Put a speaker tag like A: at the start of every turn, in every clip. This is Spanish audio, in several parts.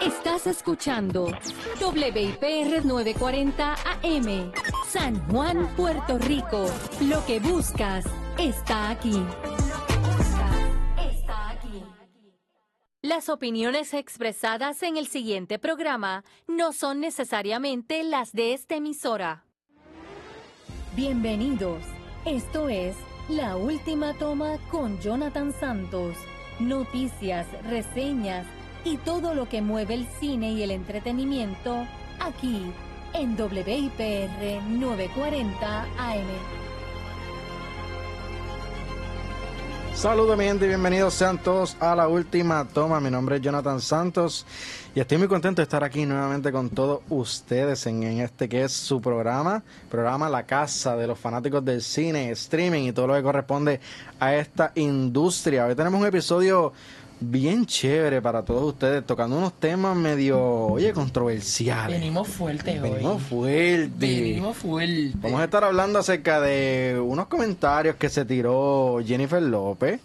A: Estás escuchando WIPR 940 AM, San Juan, Puerto Rico. Lo que buscas está aquí. Las opiniones expresadas en el siguiente programa no son necesariamente las de esta emisora. Bienvenidos. Esto es La Última Toma con Jonathan Santos. Noticias, reseñas y todo lo que mueve el cine y el entretenimiento aquí en WIPR 940 AM.
B: Saludos mi gente y bienvenidos sean todos a La Última Toma. Mi nombre es Jonathan Santos y estoy muy contento de estar aquí nuevamente con todos ustedes en este que es su programa La Casa de los Fanáticos del Cine, Streaming y todo lo que corresponde a esta industria. Hoy tenemos un episodio bien chévere para todos ustedes, tocando unos temas medio, controversiales.
C: Venimos fuerte hoy.
B: Venimos fuerte. Vamos a estar hablando acerca de unos comentarios que se tiró Jennifer López.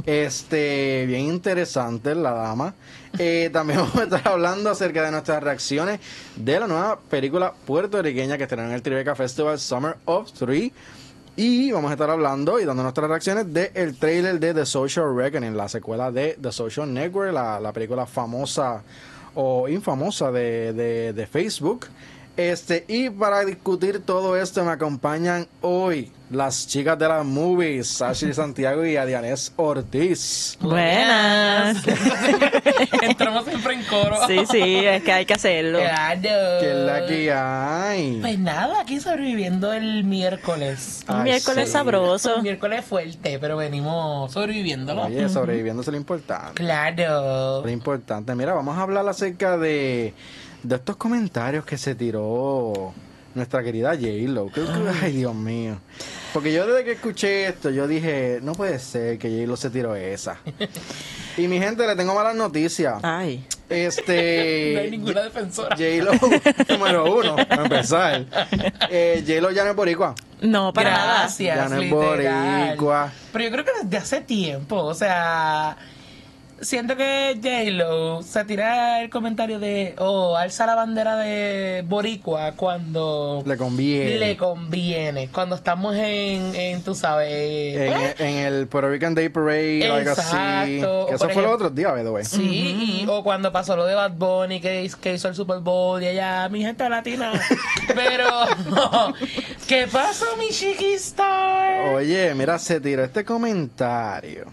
B: Bien interesante la dama. También vamos a estar hablando acerca de nuestras reacciones de la nueva película puertorriqueña que estará en el Tribeca Festival Summer of Three. Y vamos a estar hablando y dando nuestras reacciones del trailer de The Social Reckoning, la secuela de The Social Network, la película famosa o infamosa de Facebook. Y para discutir todo esto me acompañan hoy las chicas de las movies, Ashley Santiago y Adianés Ortiz.
D: Buenas.
C: Entramos siempre en coro.
D: Sí, es que hay que hacerlo.
C: Claro.
B: ¿Qué es la que hay?
C: Pues nada, aquí sobreviviendo el miércoles.
D: Un miércoles
B: sí.
D: sabroso.
C: Un miércoles fuerte, pero venimos sobreviviéndolo.
B: Oye, sobreviviendo es lo importante.
C: Claro.
B: Lo importante. Mira, vamos a hablar acerca de estos comentarios que se tiró nuestra querida J-Lo. Ay, Dios mío. Porque yo desde que escuché esto, yo dije, no puede ser que J-Lo se tiró esa. Y mi gente, le tengo malas noticias.
D: Ay.
C: No hay ninguna defensora.
B: J-Lo, número uno, para empezar. J-Lo ya no es boricua.
D: No, para
C: Gracias,
B: Ya no es
C: literal.
B: boricua.
C: Pero yo creo que desde hace tiempo, o sea, siento que J-Lo se tira el comentario de, alza la bandera de boricua cuando
B: Le conviene.
C: le conviene. Cuando estamos en tú sabes,
B: En el Puerto Rican Day Parade o algo así.
C: Exacto.
B: Que eso
C: Por
B: fue los
C: ejemplo,
B: otros días, by the way.
C: sí, o cuando pasó lo de Bad Bunny que hizo el Super Bowl y allá, mi gente latina. Pero, ¿qué pasó, mi chiquistar?
B: Oye, mira, se tiró este comentario.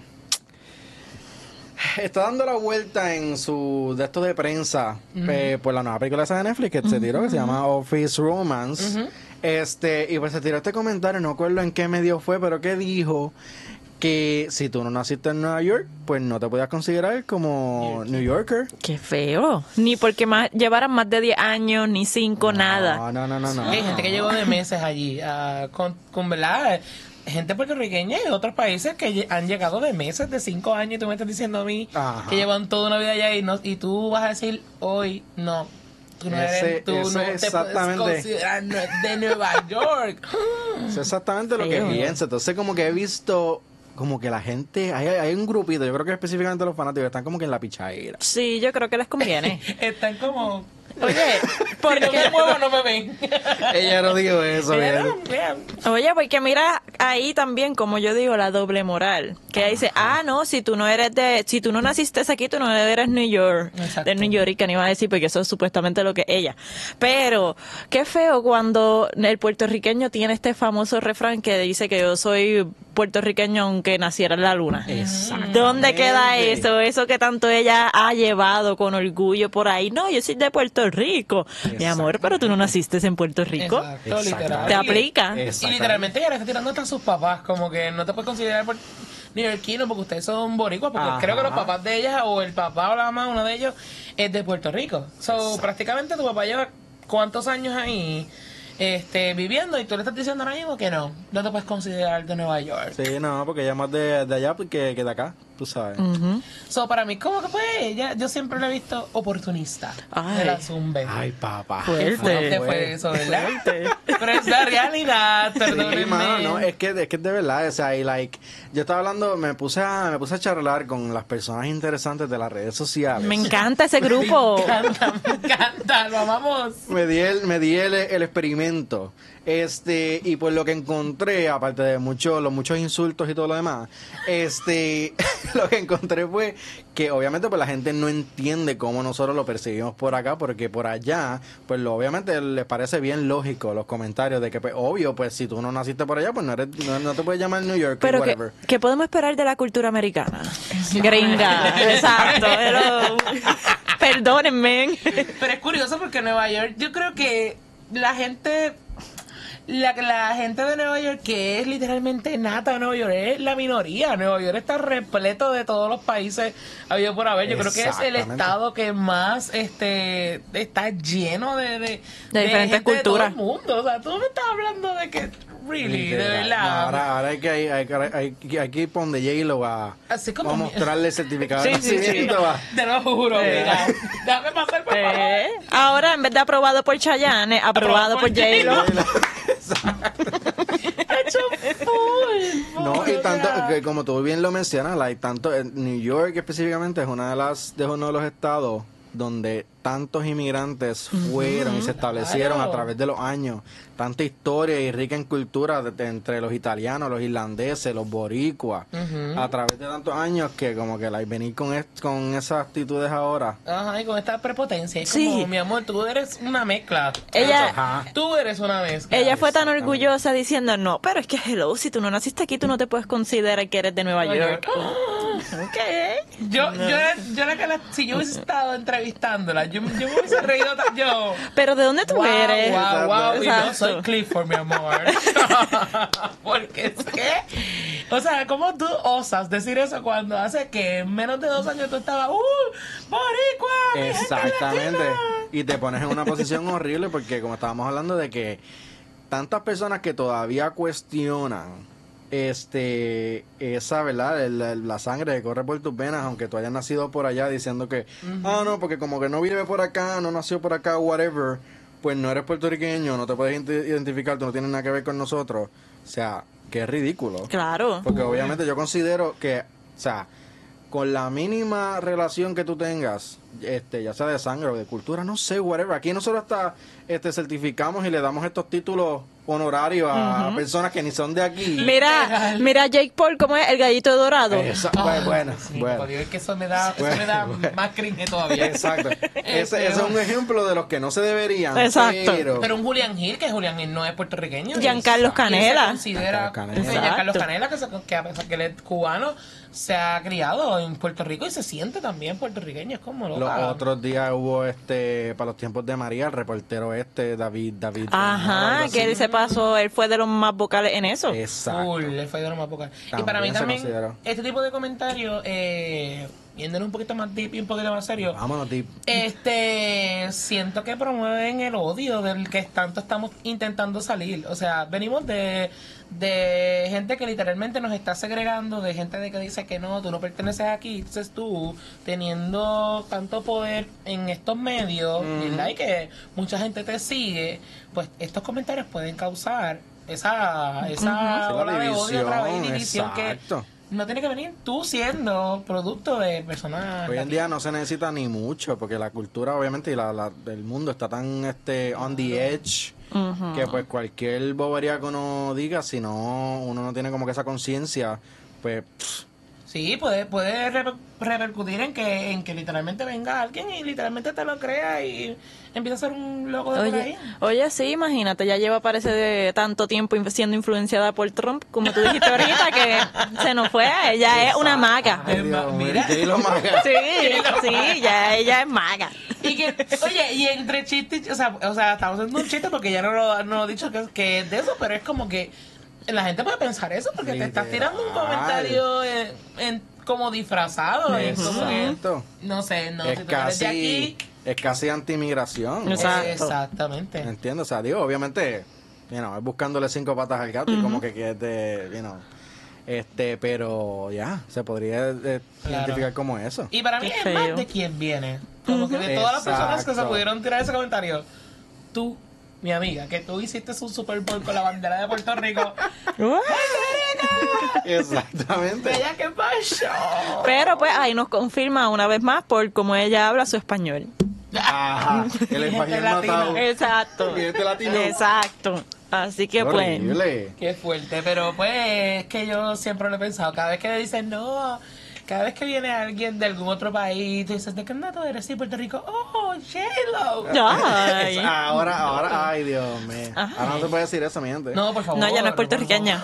B: Está dando la vuelta en su de esto de prensa por la nueva película esa de Netflix que se tiró, que se llama Office Romance. Y pues se tiró este comentario, no recuerdo en qué medio fue, pero que dijo que si tú no naciste en Nueva York, pues no te podías considerar como New Yorker.
D: Qué feo. Ni porque llevaran más de 10 años, ni 5, nada.
B: No.
C: Hay gente que llegó de meses allí, con verdad, gente puertorriqueña y de otros países que han llegado de meses, de 5 años, y tú me estás diciendo a mí
B: Ajá.
C: que llevan toda una vida allá y tú vas a decir hoy, no. Tú no eres, tú
B: eso
C: no
B: es
C: te
B: exactamente.
C: puedes considerar de Nueva York.
B: Es exactamente lo que
D: Feo.
B: pienso. Entonces como que he visto como que la gente, hay un grupito, yo creo que específicamente los fanáticos están como que en la pichadera.
D: Sí, yo creo que les conviene.
C: Están como,
D: Oye,
C: si no me
D: porque...
C: muevo no me ven.
B: Ella no dijo eso, bien.
C: Vean.
D: Oye, porque mira ahí también, como yo digo, la doble moral. Que ella dice, no, si tú no naciste aquí, tú no eres New York.
C: Exacto.
D: De New York, que no iba a decir, porque eso es supuestamente lo que ella. Pero, qué feo cuando el puertorriqueño tiene este famoso refrán que dice que yo soy puertorriqueño aunque naciera en la luna.
B: Exactamente.
D: ¿Dónde queda eso? Eso que tanto ella ha llevado con orgullo por ahí. No, yo soy de Puerto Rico. Mi amor, pero tú no naciste en Puerto Rico.
C: Exacto, literal.
D: ¿Te aplica?
C: Y literalmente ella le está tirando hasta a sus papás, como que no te puedes considerar neoyorquino porque ustedes son boricuas, porque
B: Ajá.
C: creo que los papás de ella, o el papá o la mamá, uno de ellos, es de Puerto Rico. So, prácticamente tu papá lleva ¿cuántos años ahí viviendo? Y tú le estás diciendo ahora mismo que no te puedes considerar de Nueva York.
B: Sí, no, porque ella es más de allá que de acá. tú sabes.
C: So, para mí, como que pues ella, yo siempre la he visto oportunista de la Zumbe.
B: Ay, papá.
C: Fuerte fue eso, ¿verdad? Pero es la realidad, perdónenme.
B: Sí, mano, no, es que de verdad, o sea, y like, yo estaba hablando, me puse a charlar con las personas interesantes de las redes sociales.
D: Me encanta ese grupo.
C: Me encanta, lo amamos.
B: Me di el experimento. Y pues lo que encontré, aparte de los muchos insultos y todo lo demás, lo que encontré fue que obviamente pues la gente no entiende cómo nosotros lo percibimos por acá, porque por allá, pues obviamente les parece bien lógico los comentarios de que pues obvio, pues si tú no naciste por allá, pues no te puedes llamar New York.
D: Pero
B: whatever.
D: ¿qué podemos esperar de la cultura americana? Gringa, exacto. Perdónenme.
C: Pero es curioso porque en Nueva York yo creo que la gente de Nueva York, que es literalmente nata de Nueva York, es la minoría. Nueva York está repleto de todos los países habido por haber. Yo creo que es el estado que más está lleno de
D: diferentes culturas.
C: De todo el mundo. O sea, tú me estás hablando de que really, de verdad.
B: No, ahora hay que ir por donde J-Lo a mostrarle el certificado de nacimiento.
C: Te lo juro, mira. Déjame pasar, por favor.
D: Ahora, en vez de aprobado por Chayanne, aprobado por J-Lo.
B: No, y tanto, que como tú bien lo mencionas, tanto New York específicamente es uno de los estados donde tantos inmigrantes fueron y se establecieron a través de los años, tanta historia y rica en cultura entre los italianos, los irlandeses, los boricuas, a través de tantos años que como que venir con esas actitudes ahora.
C: Ajá, y con esta prepotencia. Es
D: sí.
C: Como, mi amor, tú eres una mezcla. Tú eres una mezcla.
D: Ella fue tan orgullosa diciendo, no, pero es que hello, si tú no naciste aquí, tú no te puedes considerar que eres de Nueva York. Okay. Si yo hubiese estado entrevistándola, yo me hubiese reído. Pero ¿de dónde tú eres?
C: Wow, y no soy Clifford, mi amor. Porque es que, o sea, ¿cómo tú osas decir eso cuando hace que en menos de 2 años tú estabas, boricua?
B: Exactamente. Y te pones en una posición horrible porque como estábamos hablando de que tantas personas que todavía cuestionan esa, ¿verdad? La sangre que corre por tus venas, aunque tú hayas nacido por allá, diciendo que, no, porque como que no vive por acá, no nació por acá, whatever, pues no eres puertorriqueño, no te puedes identificar, tú no tienes nada que ver con nosotros. O sea, que es ridículo.
D: Claro.
B: Porque obviamente yo considero que, o sea, con la mínima relación que tú tengas, ya sea de sangre o de cultura, no sé, whatever. Aquí nosotros hasta certificamos y le damos estos títulos honorarios a personas que ni son de aquí.
D: Mira Jake Paul, ¿cómo es? El gallito dorado.
B: Bueno.
C: Es que eso me da más cringe todavía.
B: Exacto. Ese es un ejemplo de los que no se deberían.
D: Exacto.
C: Pero un Julián Gil, que Julián Gil no es puertorriqueño.
D: Giancarlo Canela.
C: Se considera Giancarlo Canela, que a pesar que él es cubano, se ha criado en Puerto Rico y se siente también puertorriqueño. Es como loca.
B: Los otros días hubo para los tiempos de María, el reportero David.
D: Ajá, que él se pasó, él fue de los más vocales en eso.
B: Exacto.
C: Él fue de los más vocales. Y para mí también, este tipo de comentarios, yéndonos un poquito más deep y un poquito más serio.
B: Vámonos deep.
C: Siento que promueven el odio del que tanto estamos intentando salir. O sea, venimos de gente que literalmente nos está segregando, de gente de que dice que no, tú no perteneces aquí. Entonces tú, teniendo tanto poder en estos medios, ¿verdad? Y que mucha gente te sigue, pues estos comentarios pueden causar esa ola de odio otra vez y división que no tiene que venir tú siendo producto de personas.
B: Hoy en día no se necesita ni mucho, porque la cultura obviamente y el mundo está tan on the edge que pues cualquier bobería que uno diga, si no uno no tiene como que esa conciencia, pues
C: sí, puede repercutir en que literalmente venga alguien y literalmente te lo crea y empieza a ser un loco de por ahí.
D: Oye, sí, imagínate, ya lleva parece de tanto tiempo siendo influenciada por Trump, como tú dijiste ahorita, que se nos fue, ella es una maga.
C: Mira.
D: Sí, ya ella es maga.
C: Y que, oye, y entre chistes, o sea, estamos haciendo un chiste porque ya no he dicho que es de eso, pero es como que la gente puede pensar eso porque te estás tirando un comentario como disfrazado.
B: Exacto.
C: No sé,
B: es
C: si tú
B: casi,
C: eres de aquí.
B: Es casi anti-inmigración.
C: Exactamente.
B: Entiendo, o sea, digo, obviamente, es buscándole 5 patas al gato y como que Pero ya, se podría identificar como eso.
C: Y para mí es más de quién viene. Como que de todas las personas que se pudieron tirar ese comentario, tú, mi amiga, que tú hiciste un Super Bowl con la bandera de Puerto Rico.
B: Exactamente.
C: Ella, ¿qué pasó?
D: Pero pues ahí nos confirma una vez más por cómo ella habla su español.
B: Ajá, el español matado.
D: Exacto.
B: Latino.
D: Exacto. Así que pues.
C: Qué fuerte, pero pues es que yo siempre lo he pensado. Cada vez que dicen no, cada vez que viene alguien de algún otro país, tú dices, ¿de qué nato eres? Sí, Puerto Rico. ¡Oh, J-Lo!
D: Ay.
B: Ahora, ay, Dios mío. Ahora no se puede decir eso, mi gente.
C: No, por favor.
D: No, ella no es puertorriqueña.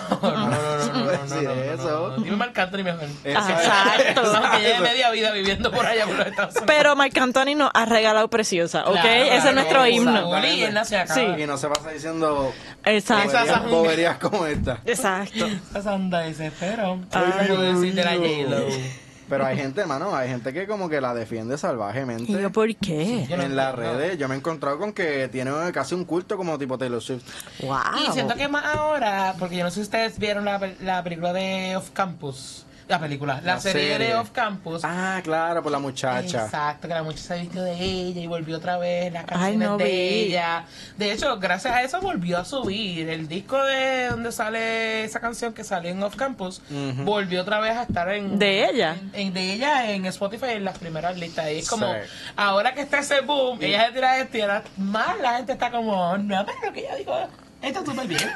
B: No.
C: Dime Marc Anthony mejor.
D: Exacto.
C: Aunque lleve media vida viviendo por allá por los Estados Unidos.
D: Pero Marc Anthony nos ha regalado Preciosa, ¿ok?
C: Claro,
D: Ese es nuestro himno.
C: Y él nació acá.
D: Sí.
B: Y no se pasa diciendo
D: Exacto.
B: boberías como esta.
D: Exacto.
C: Esa sanda desespero. ¿Qué puedo decir de la J-Lo?
B: Pero hay gente, hermano, hay gente que como que la defiende salvajemente.
D: ¿Y yo por qué?
C: Yo no
B: En las
C: entiendo.
B: redes, yo me he encontrado con que tiene casi un culto como tipo Taylor Swift.
D: Wow.
C: Y siento que más ahora, porque yo no sé si ustedes vieron la película de Off Campus. La serie de Off Campus.
B: Ah, claro, por la muchacha.
C: Exacto, que la muchacha se vistió de ella y volvió otra vez las canciones
D: Ay, no
C: de
D: vi.
C: ella. De hecho, gracias a eso volvió a subir. El disco de donde sale esa canción que salió en Off Campus, volvió otra vez a estar en...
D: ¿De ella?
C: De ella en Spotify en las primeras listas. Y es como,
B: Sí.
C: ahora que está ese boom, ella se tira esto y ahora más la gente está como, no, pero lo que ella dijo, esto es súper bien.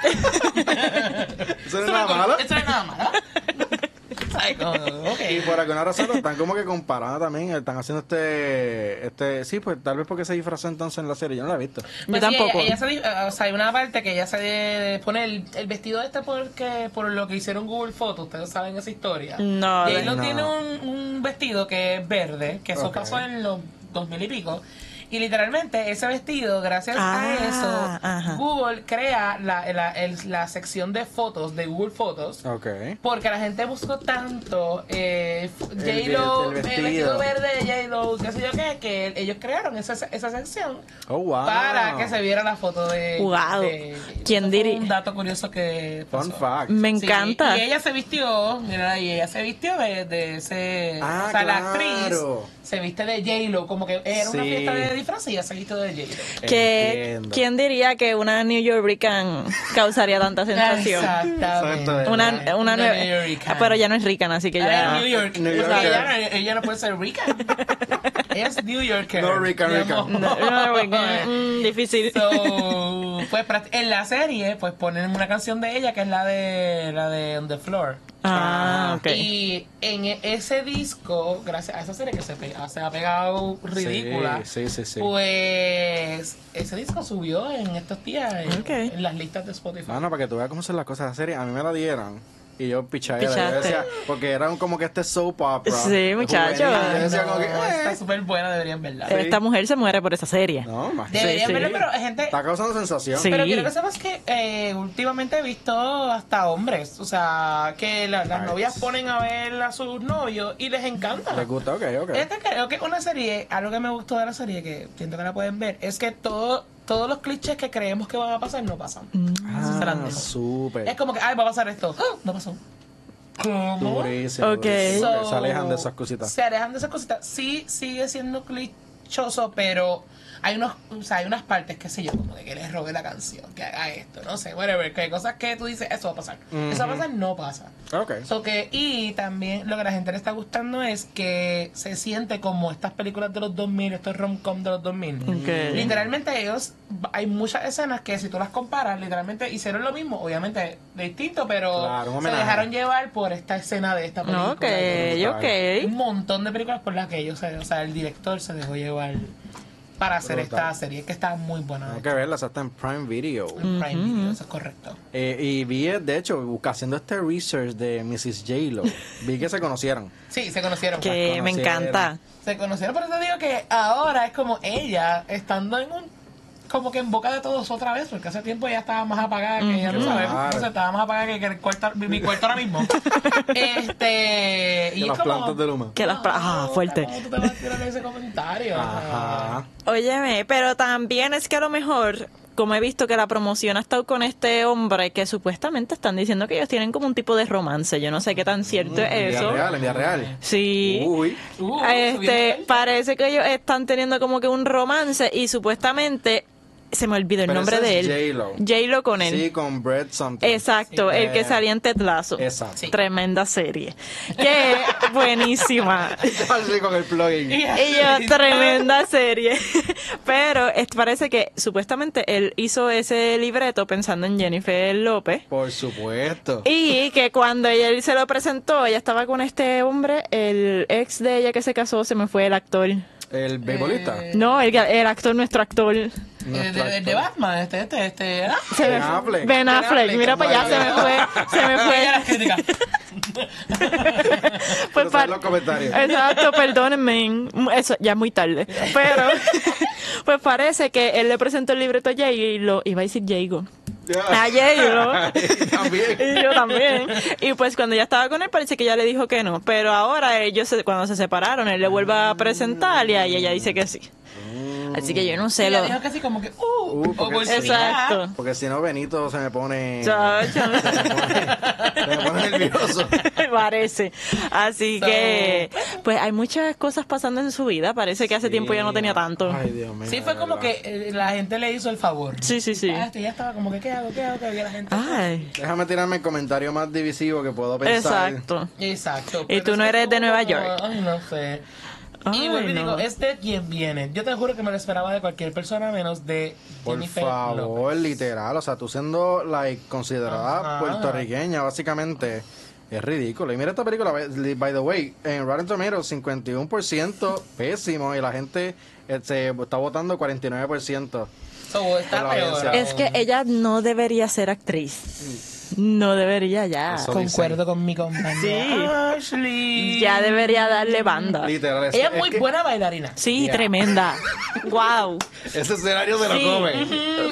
B: Eso no es nada malo.
C: Esto no es nada malo. ¿Sabes? Como, okay.
B: Y por alguna razón lo están como que comparando también, están haciendo sí, pues tal vez porque se disfrazó entonces en la serie, yo no la he visto.
D: Yo tampoco.
C: O sea, hay una parte que ella se pone el vestido por lo que hicieron Google Fotos, ustedes saben esa historia.
D: No,
C: y él
B: no.
C: tiene un vestido que es verde, que eso pasó en los 2000 y pico. Y literalmente ese vestido, gracias a eso,
D: ajá.
C: Google crea la sección de fotos de Google Fotos.
B: Ok.
C: Porque la gente buscó tanto J-Lo,
B: el
C: el vestido verde de J-Lo, qué sé yo qué, que ellos crearon esa sección
B: Oh, wow.
C: para que se viera la foto de...
D: Wow.
C: de-
D: ¿Quién
C: eso fue
D: diría?
C: un dato curioso que pasó.
B: Fun fact.
D: Me
C: Sí,
D: encanta.
C: y ella se vistió, mira ahí, ella se vistió de ese...
B: Ah,
C: o sea, la
B: claro.
C: actriz se viste de J-Lo, como que era una
B: Sí.
C: fiesta de disfraz y ella se vistió de J-Lo.
D: Que,
B: Entiendo.
D: ¿quién diría que una New Yorker causaría tanta sensación?
C: Exactamente.
D: Una
C: Una
D: nueva,
C: New Yorker.
D: pero ya no es rica, así que
C: Ella
D: ya.
C: es New York.
B: New
C: O sea,
B: Yorker.
C: ella no puede ser rica. Ella es New Yorker.
B: No, rica,
C: mi
B: rica.
C: amor.
D: Difícil.
C: So, pues en la serie pues ponen una canción de ella que es la de On the Floor.
D: Ah, ok.
C: Y en ese disco, gracias a esa serie que se ha pegado ridícula,
B: Sí.
C: pues ese disco subió en estos días
D: Ok.
C: en las listas de Spotify.
B: Mano, para que tú veas cómo son las cosas, la serie, a mí me la dieron. Y yo pichadera, yo
D: Pichaste.
B: decía, porque era como que soap opera.
D: Sí, muchacho.
B: juvenil, y yo decía como que,
C: Está súper buena, deberían verla.
D: Esta mujer se muere por esa serie.
B: no, más
C: Deberían
D: sí.
C: verla, pero gente...
B: está causando sensación.
D: Sí.
C: Pero quiero que sepas que últimamente he visto hasta hombres, o sea, que las
B: Nice.
C: novias ponen a ver a sus novios y les encanta.
B: ¿Les gusta? Ok.
C: Esta creo que es una serie, algo que me gustó de la serie, que siento que la pueden ver, es que todos los clichés que creemos que van a pasar no pasan. Así se las
B: Ah,
C: dejo.
B: súper.
C: Es como que, ay, va a pasar esto. ¡Ah! No pasó. ¿Cómo?
B: Durísimo.
D: Ok.
B: durísimo.
C: So,
B: Se alejan de esas cositas.
C: Se alejan de esas cositas. Sí, sigue siendo clichoso, pero hay unas partes, qué sé yo, como de que les robe la canción, que haga esto, no sé, whatever, que hay cosas que tú dices, eso va a pasar. Eso va a pasar, no pasa.
B: Ok.
C: Y también lo que a la gente le está gustando es que se siente como estas películas de los 2000, estos rom-com de los 2000.
D: Ok.
C: Literalmente hay muchas escenas que si tú las comparas, literalmente hicieron lo mismo, obviamente distinto, pero
B: Claro, un
C: se
B: homenaje.
C: dejaron llevar por esta escena de esta película.
D: Ok,
C: Un
D: ok.
C: montón de películas por las que ellos, o sea, el director se dejó llevar para hacer
B: Brutal.
C: esta serie, que está muy buena.
B: Tengo que verla, esa está en Prime Video.
C: En Prime Video, eso es correcto.
B: Y vi, de hecho, haciendo este research de Mrs. J-Lo, vi que se conocieron.
C: Sí, se conocieron.
D: Que me encanta.
C: Se conocieron, por eso digo que ahora es como ella estando como que en boca de todos otra vez, porque hace tiempo ella estaba más apagada que ella, no sabemos,
B: Claro.
C: entonces estaba más apagada que mi cuarto ahora mismo.
B: Que
C: Y
B: las
C: es como,
B: plantas de Luma.
D: Que fuerte.
C: ¿cómo tú te vas a tirar ese comentario?
B: Ajá.
D: Óyeme, pero también es que a lo mejor como he visto que la promoción ha estado con este hombre que supuestamente están diciendo que ellos tienen como un tipo de romance. Yo no sé qué tan cierto es eso.
B: En vida real.
D: Sí.
B: Uy.
D: Parece que ellos están teniendo como que un romance y supuestamente se me olvidó el nombre de él. J-Lo con él.
B: Sí, con Brett something.
D: Exacto,
B: sí,
D: el que salía en Ted Lasso.
B: Exacto. Sí.
D: Tremenda serie. Que buenísima.
B: con el plugin.
D: Y yo, tremenda serie. Pero parece que supuestamente él hizo ese libreto pensando en Jennifer López.
B: Por supuesto.
D: Y que cuando él se lo presentó, ella estaba con este hombre, el ex de ella que se casó, se me fue el actor.
B: ¿El beisbolista?
D: No, el actor, nuestro actor.
C: De Batman,
B: Ben Affleck.
D: Ben Affleck, mira para allá, se me fue.
B: Pues para los comentarios.
D: Exacto, perdónenme, eso ya es muy tarde. Pero, pues parece que él le presentó el libreto a J-Lo, iba a decir J-Lo. A J-Lo. Y yo también. Y pues cuando ya estaba con él parece que ella le dijo que no. Pero ahora ellos cuando se separaron, él le vuelve a presentar y ella dice que sí. Así que yo no sé.
C: Ella dijo que así como que
D: exacto.
B: Porque si no Benito se me pone
D: se
B: me pone nervioso.
D: Parece. Así que pues hay muchas cosas pasando en su vida. Parece que hace tiempo ya no tenía tanto.
B: Ay, Dios mío.
C: Sí, fue como que la gente le hizo el favor.
D: Sí.
C: Ya estaba como que ¿qué hago? Que había la gente.
D: Ay.
B: Déjame tirarme el comentario más divisivo que puedo pensar.
C: Exacto.
D: Y tú no eres de Nueva York.
C: Ay, no sé. Y vuelvo y digo, ¿es de quién viene? Yo te juro que me lo esperaba de cualquier persona menos de Jennifer
B: Por favor,
C: López.
B: literal. O sea, tú siendo considerada puertorriqueña, básicamente, es ridículo. Y mira esta película, by the way, en Rotten Tomatoes, 51% pésimo. Y la gente se está votando 49%.
C: Está peor.
D: Es que ella no debería ser actriz. No debería ya.
C: Concuerdo con mi compañera.
D: Sí.
C: Ashley.
D: Ya debería darle banda.
B: Literal.
C: Ella es muy buena bailarina.
D: Sí, tremenda. Wow.
B: Ese escenario se lo come.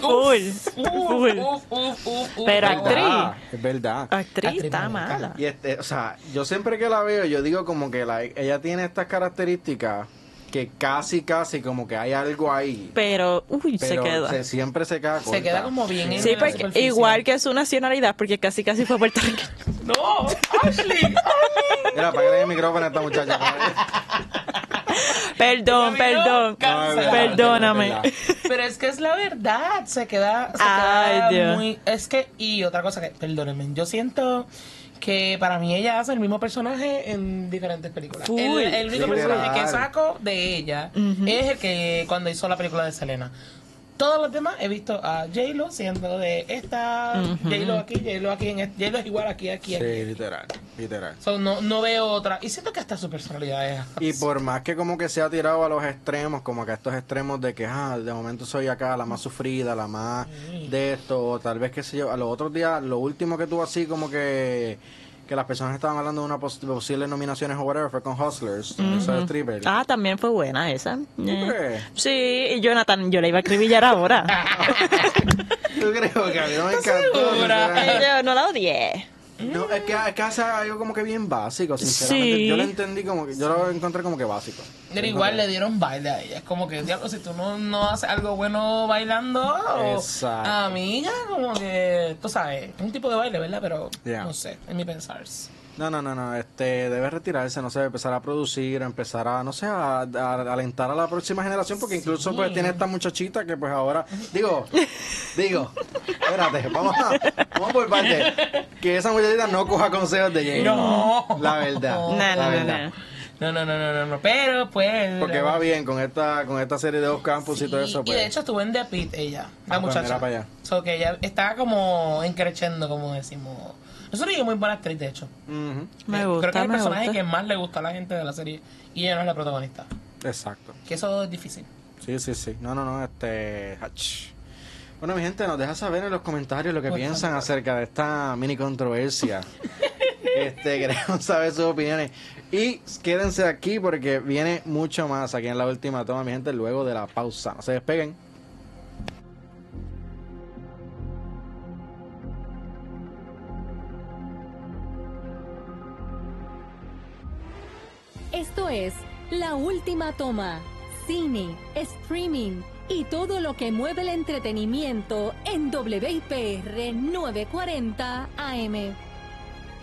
D: Full. Pero actriz.
B: Es verdad.
D: Actriz está mala.
B: Y o sea, yo siempre que la veo, yo digo como que ella tiene estas características que casi como que hay algo ahí.
D: Pero se queda.
B: Siempre se queda corta.
C: Se queda como bien en
D: sí,
C: la
D: porque
C: superficie.
D: Igual que su nacionalidad, porque casi fue puertorriqueño.
C: ¡No! ¡Ashley!
B: Mira, apágale el micrófono a esta muchacha.
D: Perdón. Perdóname.
C: Pero es que es la verdad. Se queda
D: Dios.
C: muy... Es que... Y otra cosa que... Perdónenme. Yo siento... que para mí ella hace el mismo personaje en diferentes películas. El único personaje que saco de ella es el que cuando hizo la película de Selena. Todos los demás he visto a J-Lo siendo de esta, J-Lo aquí, J-Lo es igual aquí.
B: Sí, literal.
C: So, no veo otra. Y siento que hasta su personalidad es...
B: Y por más que como que se ha tirado a los extremos, como que a estos extremos de que, de momento soy acá la más sufrida, la más de esto, o tal vez, qué sé yo, a los otros días, lo último que tuvo así como que las personas estaban hablando de una posibles nominaciones o whatever, fue con Hustlers, esa de stripper.
D: También fue buena esa.
B: ¿Crees?
D: Sí, y Jonathan, yo la iba a acribillar ahora.
B: Yo creo que a mí no me encantó.
D: Yo no la odié.
B: No, es que hace algo como que bien básico, sinceramente.
D: Sí.
B: Yo lo entendí yo lo encontré como que básico.
C: Pero igual le dieron baile a ella. Es como que, diablo, si tú no haces algo bueno bailando,
B: exacto,
C: amiga, como que, tú sabes, es un tipo de baile, ¿verdad? Pero no sé, en mi pensar.
B: No, debe retirarse, no sé, empezar a producir, empezar a, no sé, a alentar a la próxima generación, porque incluso pues tiene esta muchachita que pues ahora, digo, espérate, vamos por parte, que esa muchachita no coja consejos de Jane.
C: No.
B: La verdad.
C: No, pero pues...
B: Porque va bien con esta serie de dos campus y todo eso. Pues.
C: Y de hecho estuvo en The Pit ella, la muchacha.
B: Pues para allá.
C: So que ella está como encrechendo, como decimos. Es una muy buena actriz, de hecho.
D: Me gusta,
C: creo que es el personaje que más le gusta a la gente de la serie y ella no es la protagonista.
B: Exacto.
C: Que eso es difícil.
B: Sí. No. Bueno, mi gente, nos deja saber en los comentarios lo que piensan acerca de esta mini controversia. Queremos saber sus opiniones. Y quédense aquí porque viene mucho más aquí en La Última Toma, mi gente, luego de la pausa. No se despeguen.
A: Esto es La Última Toma, cine, streaming y todo lo que mueve el entretenimiento en WIPR 940 AM.